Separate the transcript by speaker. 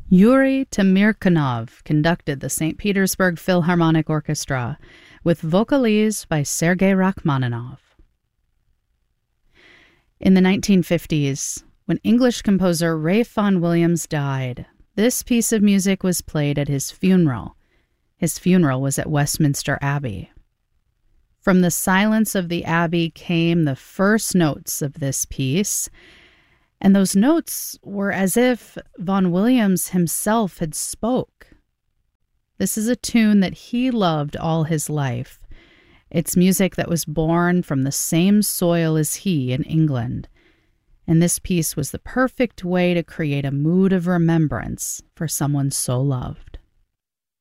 Speaker 1: Yuri Tamirkanov conducted the St. Petersburg Philharmonic Orchestra with vocalise by Sergei Rachmaninoff. In the 1950s, when English composer Ralph Vaughan Williams died, this piece of music was played at his funeral. His funeral was at Westminster Abbey. From the silence of the Abbey came the first notes of this piece, and those notes were as if Vaughan Williams himself had spoke. This is a tune that he loved all his life. It's music that was born from the same soil as he in England. And this piece was the perfect way to create a mood of remembrance for someone so loved.